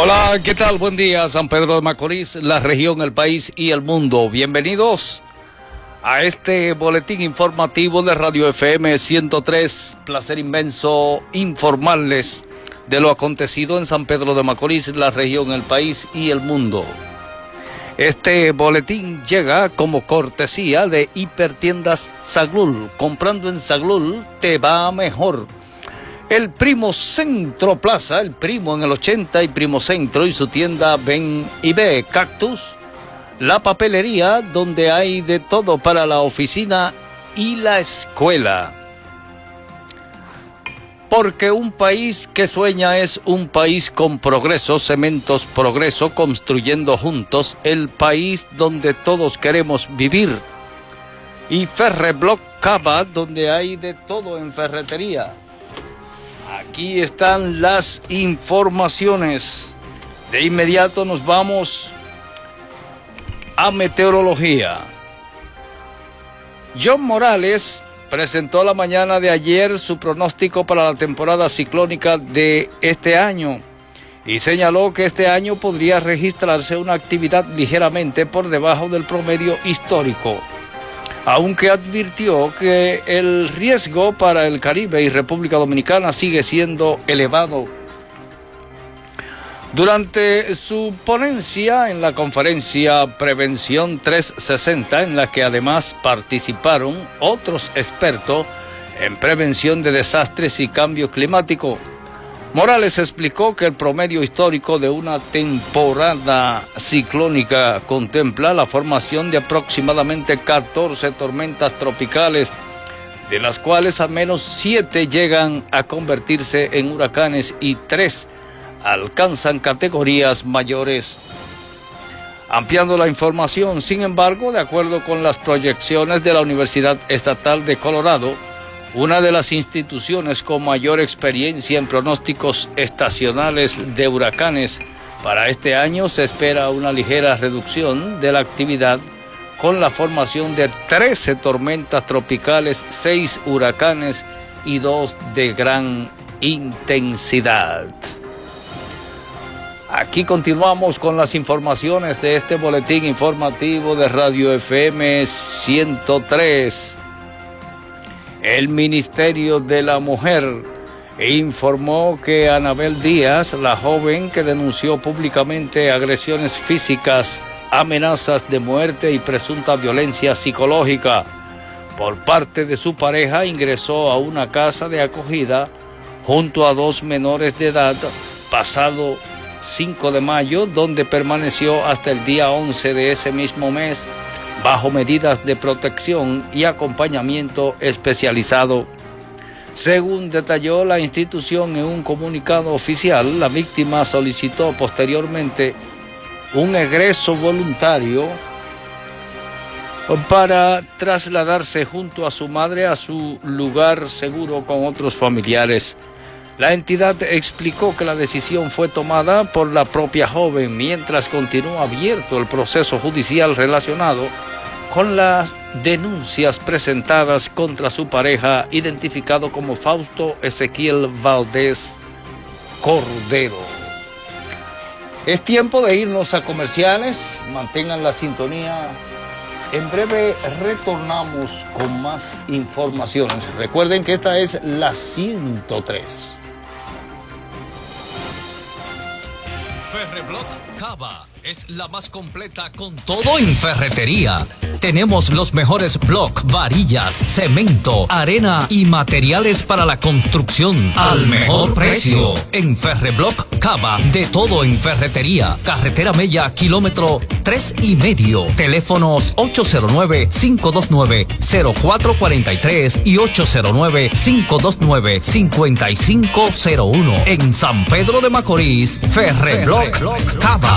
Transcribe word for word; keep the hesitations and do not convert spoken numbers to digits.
Hola, ¿qué tal? Buen día, San Pedro de Macorís, la región, el país y el mundo. Bienvenidos a este boletín informativo de Radio F M ciento tres. Placer inmenso informarles de lo acontecido en San Pedro de Macorís, la región, el país y el mundo. Este boletín llega como cortesía de Hipertiendas Zaglul. Comprando en Zaglul te va mejor. El Primo Centro Plaza, el Primo en el ochenta y Primo Centro y su tienda Ven y Ve, Cactus, la papelería donde hay de todo para la oficina y la escuela. Porque un país que sueña es un país con progreso. Cementos Progreso, construyendo juntos el país donde todos queremos vivir. Y Ferreblock Cava, donde hay de todo en ferretería. Aquí están las informaciones. De inmediato nos vamos a meteorología. John Morales presentó la mañana de ayer su pronóstico para la temporada ciclónica de este año y señaló que este año podría registrarse una actividad ligeramente por debajo del promedio histórico, aunque advirtió que el riesgo para el Caribe y República Dominicana sigue siendo elevado. Durante su ponencia en la conferencia Prevención trescientos sesenta, en la que además participaron otros expertos en prevención de desastres y cambio climático, Morales explicó que el promedio histórico de una temporada ciclónica contempla la formación de aproximadamente catorce tormentas tropicales, de las cuales al menos siete llegan a convertirse en huracanes y tres alcanzan categorías mayores. Ampliando la información, sin embargo, de acuerdo con las proyecciones de la Universidad Estatal de Colorado, una de las instituciones con mayor experiencia en pronósticos estacionales de huracanes, para este año se espera una ligera reducción de la actividad con la formación de trece tormentas tropicales, seis huracanes y dos de gran intensidad. Aquí continuamos con las informaciones de este boletín informativo de Radio F M ciento tres. El Ministerio de la Mujer informó que Anabel Díaz, la joven que denunció públicamente agresiones físicas, amenazas de muerte y presunta violencia psicológica por parte de su pareja, ingresó a una casa de acogida junto a dos menores de edad pasado cinco de mayo, donde permaneció hasta el día once de ese mismo mes, bajo medidas de protección y acompañamiento especializado. Según detalló la institución en un comunicado oficial, la víctima solicitó posteriormente un egreso voluntario para trasladarse junto a su madre a su lugar seguro con otros familiares. La entidad explicó que la decisión fue tomada por la propia joven, mientras continúa abierto el proceso judicial relacionado con las denuncias presentadas contra su pareja, identificado como Fausto Ezequiel Valdés Cordero. Es tiempo de irnos a comerciales, mantengan la sintonía. En breve retornamos con más informaciones. Recuerden que esta es la ciento tres. Ferreblock Cava es la más completa con todo en ferretería. Tenemos los mejores block, varillas, cemento, arena y materiales para la construcción al mejor precio. En Ferreblock Cava, de todo en ferretería. Carretera Mella, kilómetro tres y medio. Teléfonos ocho cero nueve, cinco dos nueve, cero cuatro cuatro tres y ocho cero nueve, cinco dos nueve, cinco cinco cero uno. En San Pedro de Macorís, Ferreblock Cava.